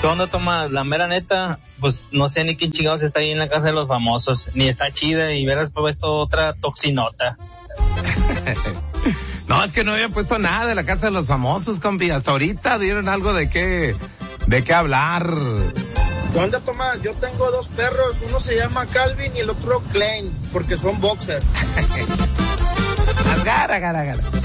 ¿Qué onda, Tomás? La mera neta, pues no sé ni quién chingados está ahí en la casa de los famosos, ni está chida y verás puesto otra toxinota. No, es que no había puesto nada de la casa de los famosos, compi. Hasta ahorita dieron algo de qué hablar. ¿Qué onda, Tomás? Yo tengo 2 perros, uno se llama Calvin y el otro Klein, porque son boxers. Agara.